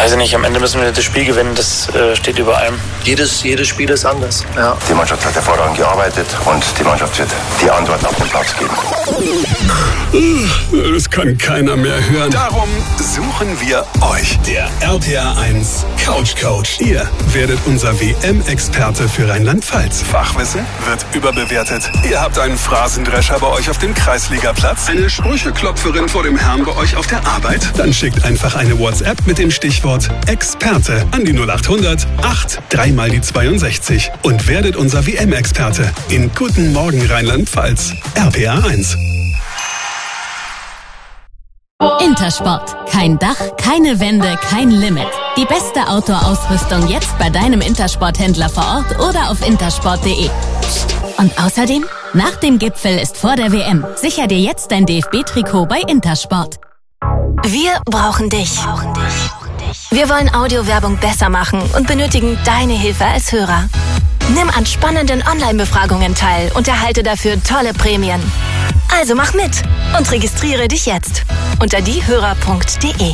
Weiß ich nicht, am Ende müssen wir das Spiel gewinnen, das steht über allem. Jedes Spiel ist anders. Ja. Die Mannschaft hat hervorragend gearbeitet und die Mannschaft wird die Antworten auf den Platz geben. Das kann keiner mehr hören. Darum suchen wir euch. Der RPA 1 Couch Coach. Ihr werdet unser WM-Experte für Rheinland-Pfalz. Fachwissen wird überbewertet. Ihr habt einen Phrasendrescher bei euch auf dem Kreisligaplatz. Eine Sprücheklopferin vor dem Herrn bei euch auf der Arbeit. Dann schickt einfach eine WhatsApp mit dem Stichwort Experte an die 0800 8 3 mal die 62 und werdet unser WM-Experte in Guten Morgen Rheinland-Pfalz. RPA 1. Intersport. Kein Dach, keine Wände, kein Limit. Die beste Outdoor-Ausrüstung jetzt bei deinem Intersport-Händler vor Ort oder auf intersport.de. Und außerdem, nach dem Gipfel ist vor der WM. Sicher dir jetzt dein DFB-Trikot bei Intersport. Wir brauchen dich. Wir wollen Audiowerbung besser machen und benötigen deine Hilfe als Hörer. Nimm an spannenden Online-Befragungen teil und erhalte dafür tolle Prämien. Also mach mit und registriere dich jetzt unter diehörer.de.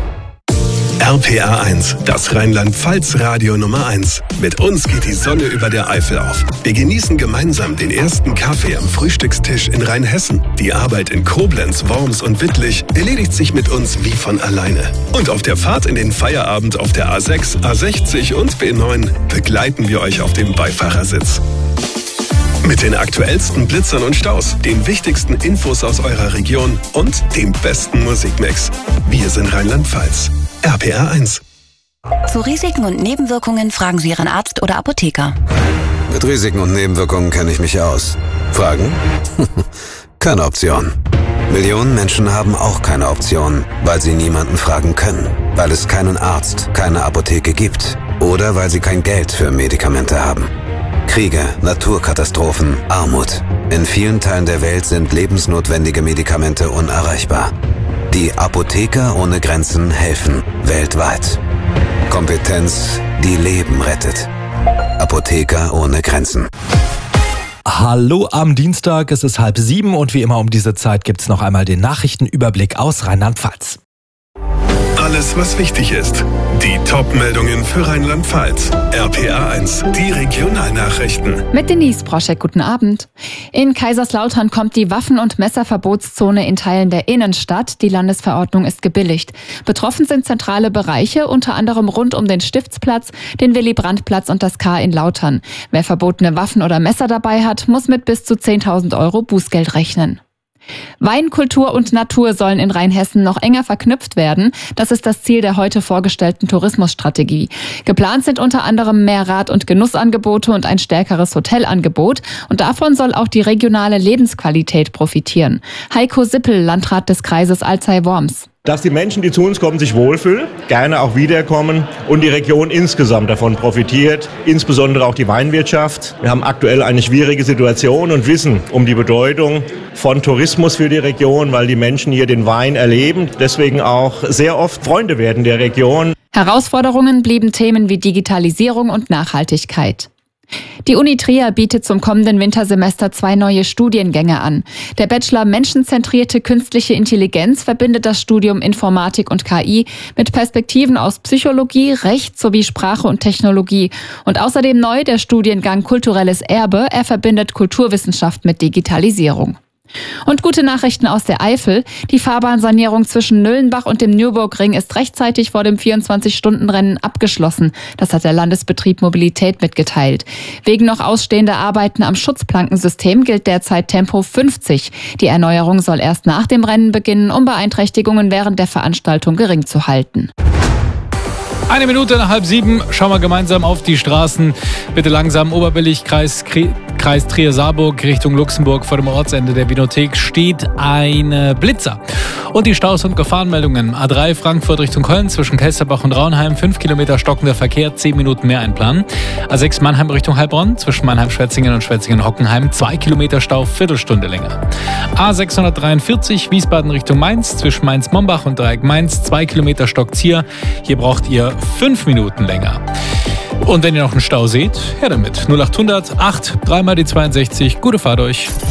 RPA 1, das Rheinland-Pfalz-Radio Nummer 1. Mit uns geht die Sonne über der Eifel auf. Wir genießen gemeinsam den ersten Kaffee am Frühstückstisch in Rheinhessen. Die Arbeit in Koblenz, Worms und Wittlich erledigt sich mit uns wie von alleine. Und auf der Fahrt in den Feierabend auf der A6, A60 und B9 begleiten wir euch auf dem Beifahrersitz. Mit den aktuellsten Blitzern und Staus, den wichtigsten Infos aus eurer Region und dem besten Musikmix. Wir sind Rheinland-Pfalz. RPA 1. Zu Risiken und Nebenwirkungen fragen Sie Ihren Arzt oder Apotheker. Mit Risiken und Nebenwirkungen kenne ich mich aus. Fragen? Keine Option. Millionen Menschen haben auch keine Option, weil sie niemanden fragen können, weil es keinen Arzt, keine Apotheke gibt oder weil sie kein Geld für Medikamente haben. Kriege, Naturkatastrophen, Armut. In vielen Teilen der Welt sind lebensnotwendige Medikamente unerreichbar. Die Apotheker ohne Grenzen helfen weltweit. Kompetenz, die Leben rettet. Apotheker ohne Grenzen. Hallo am Dienstag, es ist 6:30 und wie immer um diese Zeit gibt's noch einmal den Nachrichtenüberblick aus Rheinland-Pfalz. Alles, was wichtig ist. Die Top-Meldungen für Rheinland-Pfalz. RPA 1, die Regionalnachrichten. Mit Denise Broschek, guten Abend. In Kaiserslautern kommt die Waffen- und Messerverbotszone in Teilen der Innenstadt. Die Landesverordnung ist gebilligt. Betroffen sind zentrale Bereiche, unter anderem rund um den Stiftsplatz, den Willy-Brandt-Platz und das K in Lautern. Wer verbotene Waffen oder Messer dabei hat, muss mit bis zu 10.000 € Bußgeld rechnen. Wein, Kultur und Natur sollen in Rheinhessen noch enger verknüpft werden. Das ist das Ziel der heute vorgestellten Tourismusstrategie. Geplant sind unter anderem mehr Rad- und Genussangebote und ein stärkeres Hotelangebot. Und davon soll auch die regionale Lebensqualität profitieren. Heiko Sippel, Landrat des Kreises Alzey-Worms. Dass die Menschen, die zu uns kommen, sich wohlfühlen, gerne auch wiederkommen und die Region insgesamt davon profitiert, insbesondere auch die Weinwirtschaft. Wir haben aktuell eine schwierige Situation und wissen um die Bedeutung von Tourismus für die Region, weil die Menschen hier den Wein erleben, deswegen auch sehr oft Freunde werden der Region. Herausforderungen blieben Themen wie Digitalisierung und Nachhaltigkeit. Die Uni Trier bietet zum kommenden Wintersemester 2 neue Studiengänge an. Der Bachelor Menschenzentrierte Künstliche Intelligenz verbindet das Studium Informatik und KI mit Perspektiven aus Psychologie, Recht sowie Sprache und Technologie. Und außerdem neu der Studiengang Kulturelles Erbe. Er verbindet Kulturwissenschaft mit Digitalisierung. Und gute Nachrichten aus der Eifel. Die Fahrbahnsanierung zwischen Nüllenbach und dem Nürburgring ist rechtzeitig vor dem 24-Stunden-Rennen abgeschlossen. Das hat der Landesbetrieb Mobilität mitgeteilt. Wegen noch ausstehender Arbeiten am Schutzplankensystem gilt derzeit Tempo 50. Die Erneuerung soll erst nach dem Rennen beginnen, um Beeinträchtigungen während der Veranstaltung gering zu halten. 1 Minute nach 6:30. Schauen wir gemeinsam auf die Straßen. Bitte langsam. Oberbillig, Kreis Trier-Saarburg Richtung Luxemburg. Vor dem Ortsende der Winothek steht ein Blitzer. Und die Staus- und Gefahrenmeldungen. A3 Frankfurt Richtung Köln zwischen Kelsterbach und Raunheim. 5 Kilometer stockender Verkehr, 10 Minuten mehr einplanen. A6 Mannheim Richtung Heilbronn zwischen Mannheim-Schwetzingen und Schwetzingen-Hockenheim. 2 Kilometer Stau, Viertelstunde länger. A643 Wiesbaden Richtung Mainz zwischen Mainz-Mombach und Dreieck Mainz. 2 Kilometer Stockzier. Hier braucht ihr 5 Minuten länger. Und wenn ihr noch einen Stau seht, her damit. 0800 8 3 mal die 62. Gute Fahrt euch.